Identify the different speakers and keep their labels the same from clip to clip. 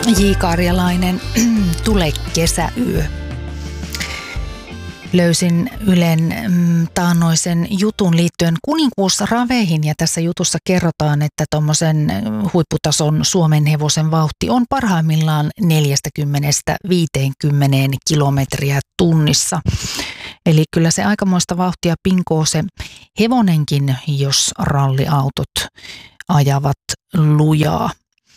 Speaker 1: J. Karjalainen, Tule kesäyö. Löysin Ylen taannoisen jutun liittyen kuninkuusraveihin ja tässä jutussa kerrotaan, että tuommoisen huipputason Suomen hevosen vauhti on parhaimmillaan 40-50 kilometriä tunnissa. Eli kyllä se aikamoista vauhtia pinkoo se hevonenkin, jos ralliautot ajavat lujaa.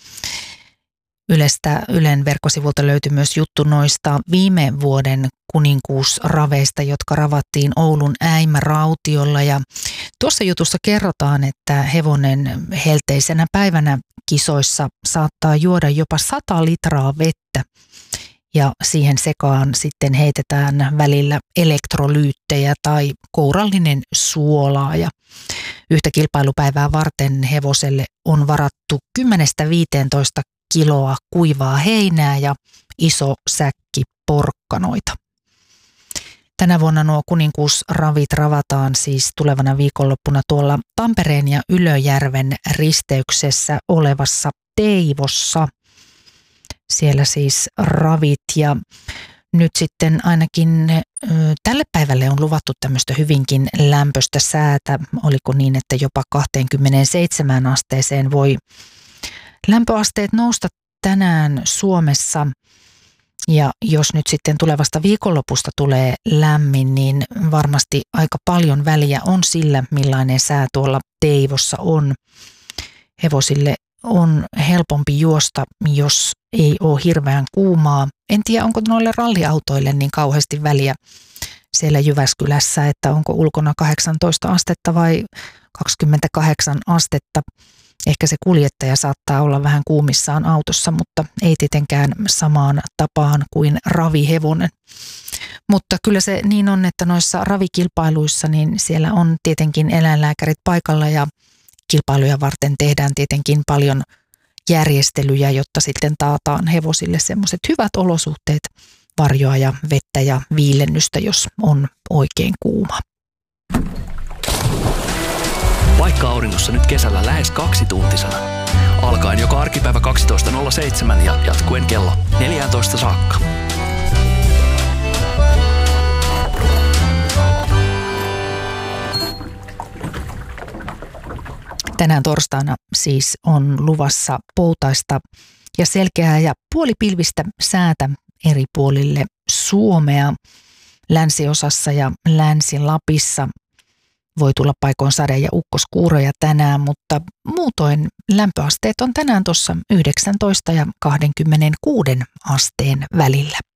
Speaker 1: Ylen verkkosivulta löytyi myös juttu noista viime vuoden kuninkuusraveista, jotka ravattiin Oulun Äimärautiolla. Ja tuossa jutussa kerrotaan, että hevonen helteisenä päivänä kisoissa saattaa juoda jopa 100 litraa vettä. Ja siihen sekaan sitten heitetään välillä elektrolyyttejä tai kourallinen suolaa. Ja yhtä kilpailupäivää varten hevoselle on varattu 10-15 kiloa kuivaa heinää ja iso säkki porkkanoita. Tänä vuonna nuo kuninkuusravit ravataan siis tulevana viikonloppuna tuolla Tampereen ja Ylöjärven risteyksessä olevassa Teivossa. Siellä siis ravit ja nyt sitten ainakin tälle päivälle on luvattu tämmöistä hyvinkin lämpöistä säätä. Oliko niin, että jopa 27 asteeseen voi lämpöasteet nousta tänään Suomessa. Ja jos nyt sitten tulevasta viikonlopusta tulee lämmin, niin varmasti aika paljon väliä on sillä, millainen sää tuolla Teivossa on. Hevosille on helpompi juosta, jos ei ole hirveän kuumaa. En tiedä, onko noille ralliautoille niin kauheasti väliä siellä Jyväskylässä, että onko ulkona 18 astetta vai 28 astetta. Ehkä se kuljettaja saattaa olla vähän kuumissaan autossa, mutta ei tietenkään samaan tapaan kuin ravihevonen. Mutta kyllä se niin on, että noissa ravikilpailuissa niin siellä on tietenkin eläinlääkärit paikalla ja kilpailuja varten tehdään tietenkin paljon järjestelyjä, jotta sitten taataan hevosille semmoiset hyvät olosuhteet, varjoa ja vettä ja viilennystä, jos on oikein kuuma.
Speaker 2: Paikka auringossa nyt kesällä lähes 2-tuntisena. Alkaen joka arkipäivä 12.07 ja jatkuen kello 14 saakka.
Speaker 1: Tänään torstaina siis on luvassa poutaista ja selkeää ja puolipilvistä säätä eri puolille Suomea. Länsiosassa ja Länsi-Lapissa voi tulla paikoin sade- ja ukkoskuuroja tänään, mutta muutoin lämpöasteet on tänään tuossa 19 ja 26 asteen välillä.